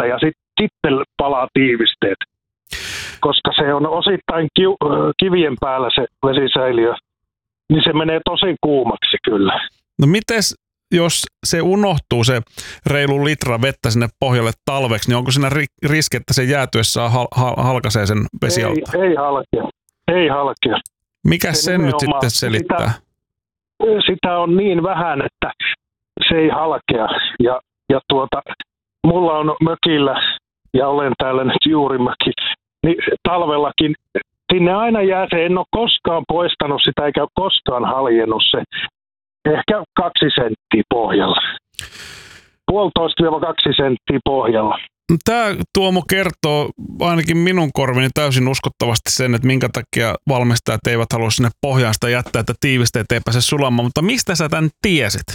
vettä ja sitten palaa tiivisteet. Koska se on osittain kivien päällä se vesisäiliö, niin se menee tosi kuumaksi kyllä. No mites, jos se unohtuu se reilu litra vettä sinne pohjalle talveksi, niin onko siinä riski, että se jäätyessään halkaisee sen vesialtaan? Ei halkea. Mikä sen nyt sitten selittää? Sitä on niin vähän, että se ei halkea. Ja mulla on mökillä, ja olen täällä nyt juurimäki, niin talvellakin sinne aina jää se, en ole koskaan poistanut sitä eikä koskaan haljennut se. Ehkä 2 senttiä pohjalla. 1,5–2 senttiä pohjalla. Tämä Tuomo kertoo ainakin minun korvini täysin uskottavasti sen, että minkä takia valmistajat eivät halua sinne pohjaan sitä jättää, että tiivisteet ei pääse sulamaan. Mutta mistä sä tämän tiesit?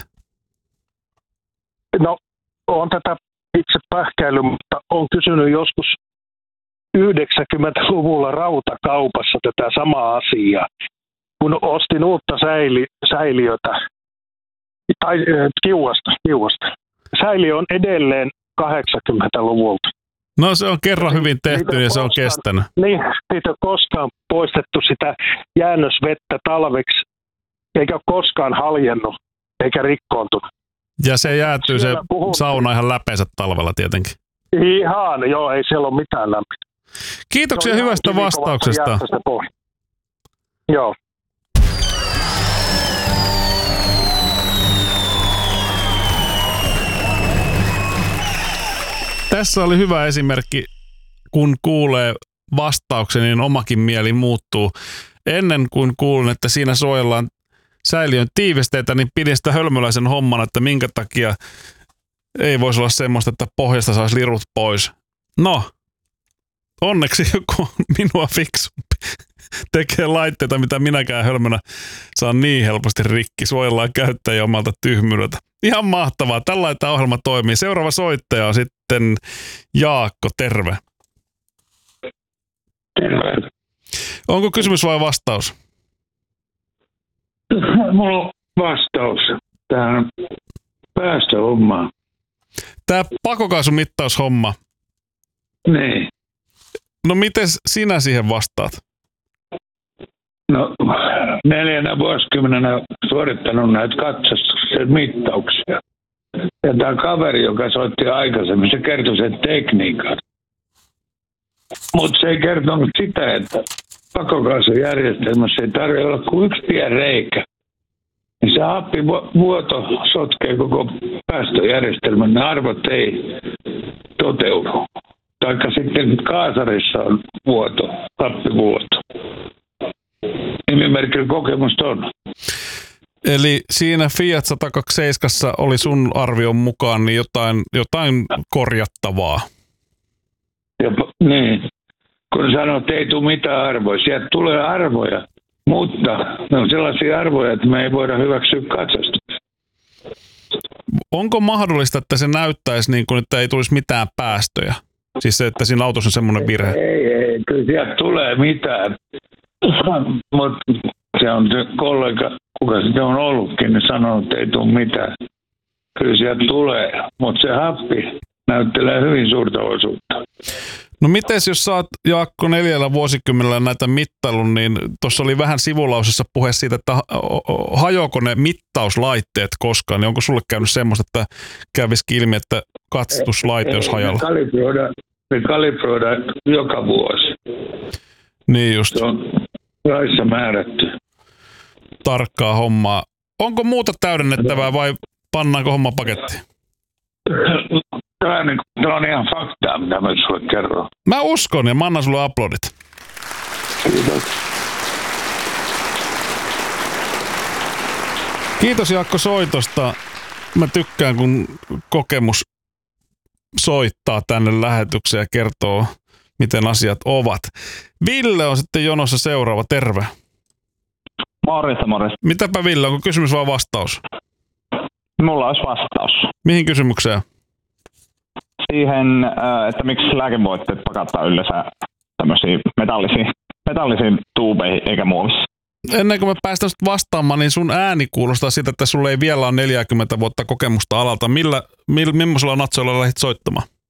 No, olen tätä itse pähkäillyt, mutta olen kysynyt joskus 90-luvulla rautakaupassa tätä samaa asiaa, kun ostin uutta säiliötä, tai kiuasta. Säiliö on edelleen 80-luvulta. No se on kerran hyvin tehty ja se on kestänyt. Niin, niitä on koskaan poistettu sitä jäännösvettä talveksi, eikä ole koskaan haljennut, eikä rikkoontunut. Ja se jäätyy se sauna ihan läpeensä talvella tietenkin. Ihan, joo, ei siellä ole mitään lämpöä. Kiitoksia hyvästä vastauksesta. Joo. Tässä oli hyvä esimerkki, kun kuulee vastauksen, niin omakin mieli muuttuu. Ennen kuin kuulin, että siinä suojellaan säiliön tiivisteitä, niin pidin sitä hölmöläisen hommana, että minkä takia ei voisi olla semmoista, että pohjasta saisi lirut pois. No, onneksi joku minua fiksumpi tekee laitteita, mitä minäkään hölmönä saan niin helposti rikki. Suojellaan käyttäjiä omalta tyhmyydeltä. Ihan mahtavaa. Tällainen tämä ohjelma toimii. Seuraava soittaja on sitten Jaakko. Terve. Terve. Onko kysymys vai vastaus? Mulla on vastaus tähän päästöhommaan. Tämä pakokaasumittaushomma. Niin. No miten sinä siihen vastaat? No 4 vuosikymmenenä suorittanut näitä katsastuksen mittauksia. Ja tämä kaveri, joka soitti aikaisemmin, se kertoi sen tekniikan. Mutta se ei kertonut sitä, että pakokaasujärjestelmässä ei tarvitse olla kuin yksi pieni reikä. Niin se happivuoto sotkee koko päästöjärjestelmän, ne arvot ei toteudu. Taikka sitten kaasarissa on vuoto, happivuoto. Nimimerkillä kokemusta on. Eli siinä Fiat 127 oli sun arvion mukaan niin jotain korjattavaa. Niin. Kun sanoo, että ei tule mitään arvoja. Sieltä tulee arvoja, mutta ne on sellaisia arvoja, että me ei voida hyväksyä katsastusta. Onko mahdollista, että se näyttäisi niin kuin, että ei tulisi mitään päästöjä? Siis se, että siinä autossa on semmoinen virhe. Ei, kyllä sieltä tulee mitään. Mutta se on se kollega, kuka sitten on ollutkin, niin sanoo, että ei tule mitään. Kyllä sieltä tulee, mutta se happi näyttelee hyvin suurta osuutta. No mites, jos sä oot, Jaakko, 4 vuosikymmenellä näitä mittailun, niin tuossa oli vähän sivulausessa puhe siitä, että hajoako ne mittauslaitteet koskaan, niin onko sulle käynyt semmoista, että kävisikin ilmi, että katsastuslaite olisi hajalla? Me kalibroidaan joka vuosi. Niin just. Se on laissa määrätty. Tarkkaa hommaa. Onko muuta täydennettävää vai pannaanko homma pakettiin? Tämä on ihan faktaa, mitä mä sulle kerron. Mä uskon ja mä annan sulle aplodit. Kiitos. Kiitos Jaakko soitosta. Mä tykkään, kun kokemus soittaa tänne lähetykseen ja kertoo, miten asiat ovat. Ville on sitten jonossa seuraava. Terve. Morjesta. Mitäpä Ville, onko kysymys vai vastaus? Mulla olisi vastaus. Mihin kysymykseen? Siihen, että miksi lääkevoitteet pakataan yleensä tämmöisiin metallisiin tuubeihin eikä muovissa. Ennen kuin me päästään vastaamaan, niin sun ääni kuulostaa siitä, että sulla ei vielä ole 40 vuotta kokemusta alalta. Millaisella natsoilla lähdit soittamaan?